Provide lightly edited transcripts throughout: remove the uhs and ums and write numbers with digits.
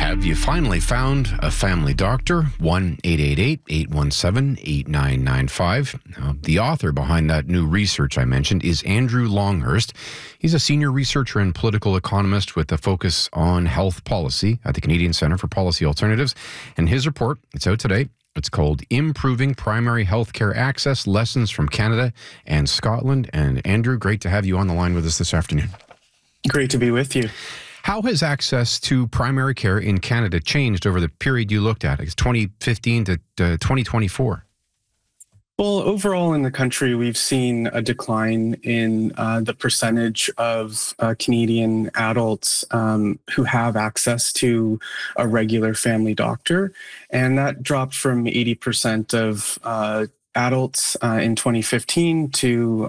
Have you finally found a family doctor? 1-888-817-8995. Now, the author behind that new research I mentioned is Andrew Longhurst. He's a senior researcher and political economist with a focus on health policy at the Canadian Centre for Policy Alternatives. And his report, it's out today. It's called Improving Primary Healthcare Access, Lessons from Canada and Scotland. And Andrew, great to have you on the line with us this afternoon. Great to be with you. How has access to primary care in Canada changed over the period you looked at? It's 2015 to 2024. Well, overall in the country, we've seen a decline in the percentage of Canadian adults who have access to a regular family doctor. And that dropped from 80% of adults in 2015 to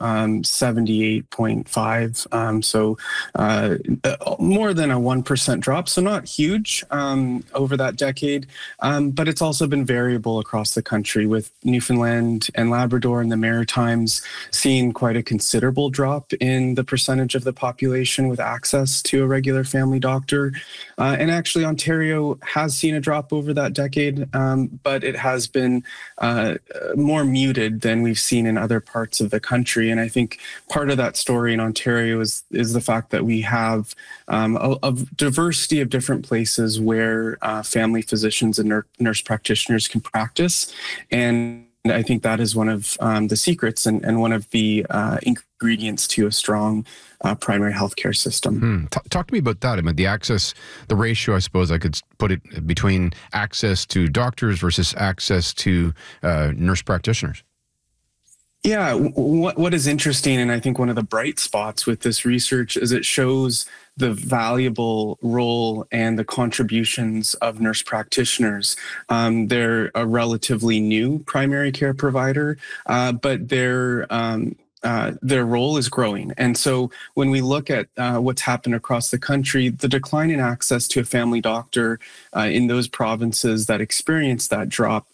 78.5. So more than a 1% drop. So not huge over that decade. But it's also been variable across the country, with Newfoundland and Labrador and the Maritimes seeing quite a considerable drop in the percentage of the population with access to a regular family doctor. And actually, Ontario has seen a drop over that decade, but it has been more muted than we've seen in other parts of the country. And I think part of that story in Ontario is the fact that we have a diversity of different places where family physicians and nurse practitioners can practice. And I think that is one of the secrets and one of the ingredients to a strong primary healthcare system. Talk to me about that. I mean, the access, the ratio, I suppose I could put it between access to doctors versus access to nurse practitioners. Yeah, what is interesting, and I think one of the bright spots with this research, is it shows the valuable role and the contributions of nurse practitioners. They're a relatively new primary care provider, but their role is growing. And so when we look at what's happened across the country, the decline in access to a family doctor in those provinces that experienced that drop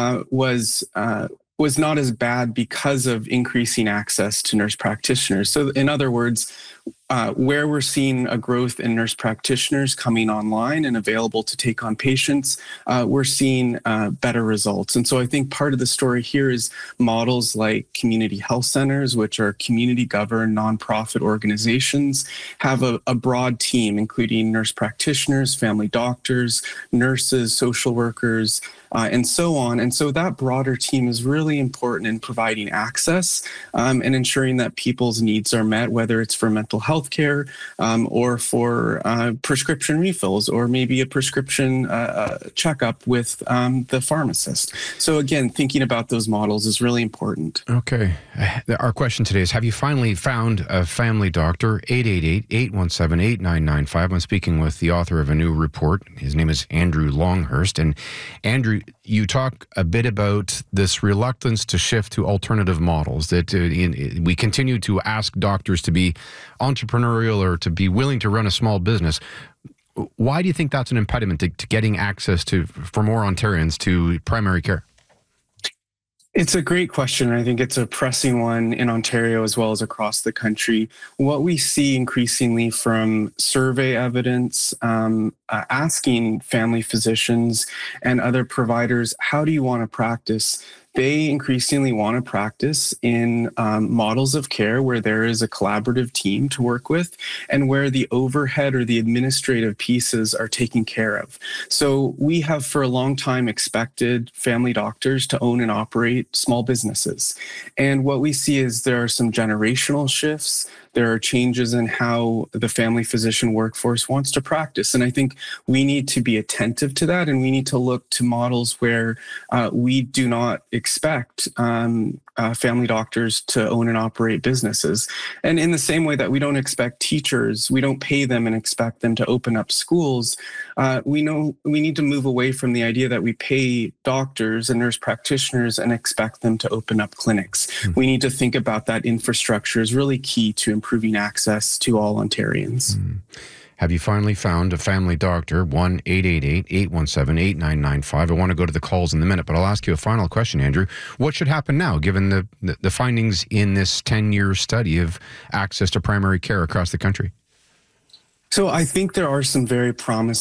was not as bad because of increasing access to nurse practitioners. So in other words, where we're seeing a growth in nurse practitioners coming online and available to take on patients, we're seeing better results. And so I think part of the story here is models like community health centers, which are community-governed nonprofit organizations, have a broad team, including nurse practitioners, family doctors, nurses, social workers, and so on. And so that broader team is really important in providing access and ensuring that people's needs are met, whether it's for mental health care or for prescription refills, or maybe a prescription checkup with the pharmacist. So again, thinking about those models is really important. Okay. Our question today is, have you finally found a family doctor? 888-817-8995. I'm speaking with the author of a new report. His name is Andrew Longhurst. And Andrew, you talk a bit about this reluctance to shift to alternative models, that we continue to ask doctors to be entrepreneurial or to be willing to run a small business. Why do you think that's an impediment to getting access for more Ontarians to primary care? It's a great question. I think it's a pressing one in Ontario as well as across the country. What we see increasingly from survey evidence, asking family physicians and other providers, how do you want to practice? They increasingly want to practice in models of care where there is a collaborative team to work with and where the overhead or the administrative pieces are taken care of. So we have for a long time expected family doctors to own and operate small businesses. And what we see is there are some generational shifts. There are changes in how the family physician workforce wants to practice. And I think we need to be attentive to that, and we need to look to models where we do not expect family doctors to own and operate businesses. And in the same way that we don't expect teachers, we don't pay them and expect them to open up schools, we know we need to move away from the idea that we pay doctors and nurse practitioners and expect them to open up clinics. We need to think about that infrastructure is really key to improving access to all Ontarians. Have you finally found a family doctor? 1-888-817-8995. I want to go to the calls in a minute, but I'll ask you a final question, Andrew. What should happen now, given the findings in this 10-year study of access to primary care across the country? So I think there are some very promising